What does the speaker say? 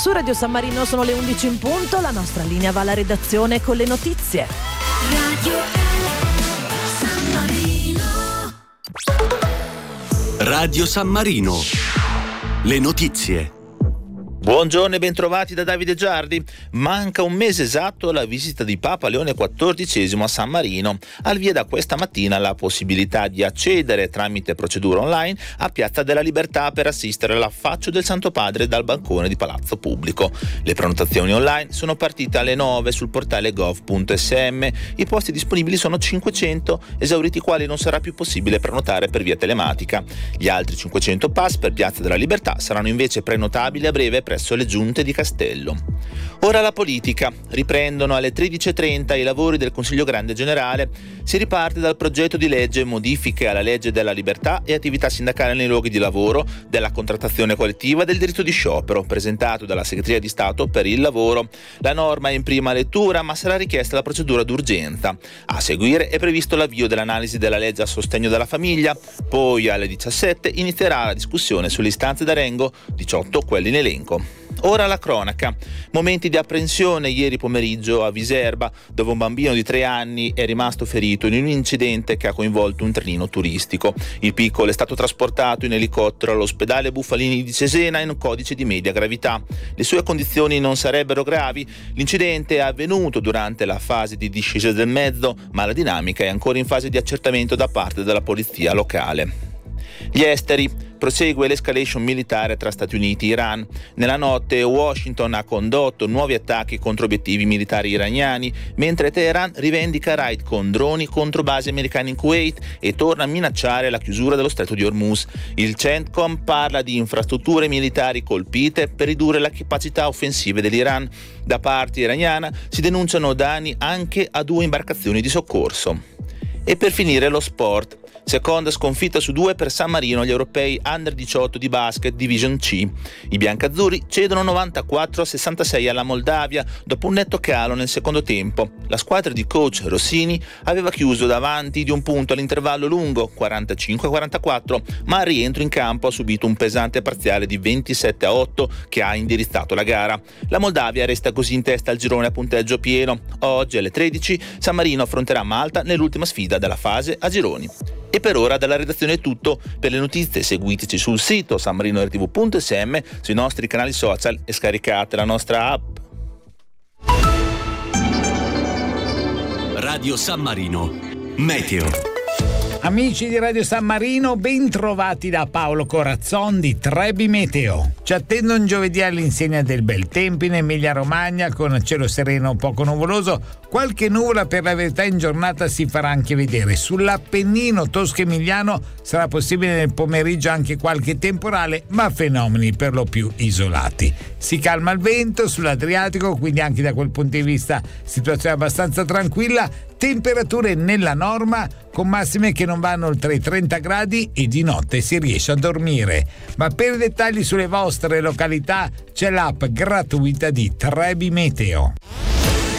Su Radio San Marino sono le 11 in punto, la nostra linea va alla redazione con le notizie. Radio San Marino. Le notizie. Buongiorno e bentrovati da Davide Giardi. Manca un mese esatto alla visita di Papa Leone XIV a San Marino. Al via da questa mattina la possibilità di accedere tramite procedura online a Piazza della Libertà per assistere all'affaccio del Santo Padre dal balcone di Palazzo Pubblico. Le prenotazioni online sono partite alle 9 sul portale gov.sm. I posti disponibili sono 500, esauriti i quali non sarà più possibile prenotare per via telematica. Gli altri 500 pass per Piazza della Libertà saranno invece prenotabili a breve presso le giunte di Castello. Ora la politica. Riprendono alle 13.30 i lavori del Consiglio Grande Generale. Si riparte dal progetto di legge modifiche alla legge della libertà e attività sindacale nei luoghi di lavoro, della contrattazione collettiva e del diritto di sciopero, presentato dalla Segreteria di Stato per il lavoro. La norma è in prima lettura, ma sarà richiesta la procedura d'urgenza. A seguire è previsto l'avvio dell'analisi della legge a sostegno della famiglia. Poi alle 17 inizierà la discussione sulle istanze d'Arengo, 18 quelle in elenco. Ora la cronaca. Momenti di apprensione ieri pomeriggio a Viserba, dove un bambino di 3 anni è rimasto ferito in un incidente che ha coinvolto un trenino turistico. Il piccolo è stato trasportato in elicottero all'ospedale Buffalini di Cesena in un codice di media gravità. Le sue condizioni non sarebbero gravi. L'incidente è avvenuto durante la fase di discesa del mezzo, ma la dinamica è ancora in fase di accertamento da parte della polizia locale. Gli esteri. Prosegue l'escalation militare tra Stati Uniti e Iran. Nella notte Washington ha condotto nuovi attacchi contro obiettivi militari iraniani, mentre Teheran rivendica raid con droni contro basi americane in Kuwait e torna a minacciare la chiusura dello stretto di Hormuz. Il CENTCOM parla di infrastrutture militari colpite per ridurre le capacità offensive dell'Iran. Da parte iraniana si denunciano danni anche a 2 imbarcazioni di soccorso. E per finire lo sport. Seconda sconfitta su 2 per San Marino agli europei Under 18 di basket Division C. I biancazzurri cedono 94-66 alla Moldavia dopo un netto calo nel secondo tempo. La squadra di coach Rossini aveva chiuso davanti di un punto all'intervallo lungo, 45-44, ma al rientro in campo ha subito un pesante parziale di 27-8 che ha indirizzato la gara. La Moldavia resta così in testa al girone a punteggio pieno. Oggi alle 13 San Marino affronterà Malta nell'ultima sfida della fase a gironi. E per ora dalla redazione è tutto. Per le notizie seguiteci sul sito sanmarinotv.sm, sui nostri canali social e scaricate la nostra app. Radio San Marino. Meteo. Amici di Radio San Marino, ben trovati da Paolo Corazzon di Trebi Meteo. Ci attende un giovedì all'insegna del bel tempo in Emilia Romagna, con cielo sereno poco nuvoloso. Qualche nuvola per la verità in giornata si farà anche vedere. Sull'Appennino tosco-emiliano sarà possibile nel pomeriggio anche qualche temporale, ma fenomeni per lo più isolati. Si calma il vento sull'Adriatico, quindi anche da quel punto di vista situazione abbastanza tranquilla. Temperature nella norma, con massime che non vanno oltre i 30 gradi e di notte si riesce a dormire. Ma per i dettagli sulle vostre località c'è l'app gratuita di Trebi Meteo.